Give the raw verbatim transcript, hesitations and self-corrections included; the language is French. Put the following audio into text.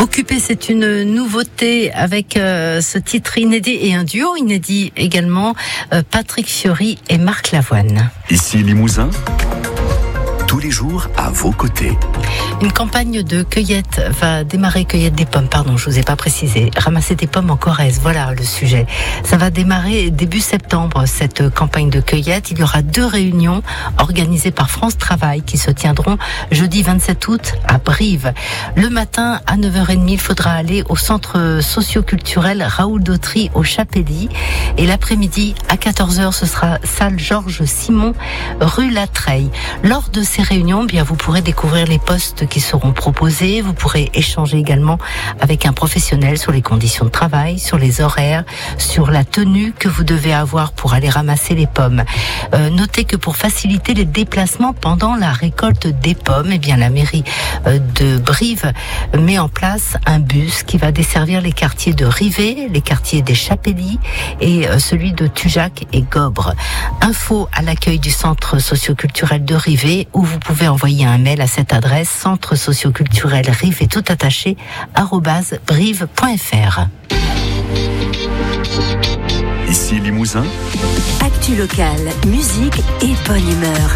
Occupé, c'est une nouveauté avec euh, ce titre inédit et un duo inédit également, euh, Patrick Fiori et Marc Lavoine. Ici Limousin, tous les jours à vos côtés. Une campagne de cueillette va démarrer, cueillette des pommes, pardon, je vous ai pas précisé, ramasser des pommes en Corrèze, voilà le sujet. Ça va démarrer début septembre, cette campagne de cueillette. Il y aura deux réunions organisées par France Travail qui se tiendront jeudi vingt-sept août à Brive. Le matin, à neuf heures trente, il faudra aller au centre socio-culturel Raoul Dautry au Chapelly. Et l'après-midi, à quatorze heures, ce sera salle Georges Simon, rue Latreille. Lors de ces réunions, bien, vous pourrez découvrir les postes qui seront proposés. Vous pourrez échanger également avec un professionnel sur les conditions de travail, sur les horaires, sur la tenue que vous devez avoir pour aller ramasser les pommes. Euh, notez que pour faciliter les déplacements pendant la récolte des pommes, eh bien, la mairie euh, de Brive met en place un bus qui va desservir les quartiers de Rivet, les quartiers des Chapelly et euh, celui de Tujac et Gobre. Info à l'accueil du centre socioculturel de Rivet, où vous pouvez envoyer un mail à cette adresse: centre socioculturel Rivet tout attaché arobase brive point f r. Ici Limousin, actu locale, musique et bonne humeur.